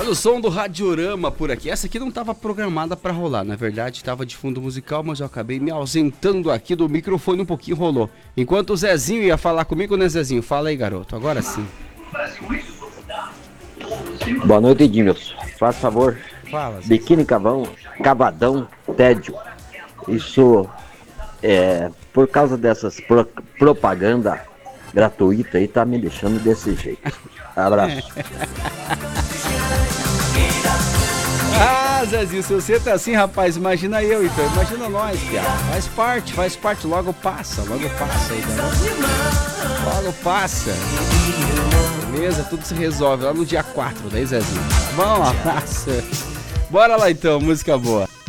Olha o som do Radiorama por aqui. Essa aqui não estava programada para rolar, na verdade estava de fundo musical, mas eu acabei me ausentando aqui do microfone, um pouquinho rolou. Enquanto o Zezinho ia falar comigo, né, Zezinho? Fala aí, garoto, agora sim. Boa noite, Edmilson. Faz favor. Fala, Zezinho. Biquíni Cavadão, tédio. Isso por causa dessas propaganda gratuita aí, tá me deixando desse jeito. Abraço. Ah, Zezinho, se você tá assim, rapaz, imagina eu então, imagina nós, piada. Faz parte, logo passa aí, né? Logo passa. Beleza, tudo se resolve lá no dia 4, daí, Zezinho. Vamos lá, passa. Bora lá então, música boa.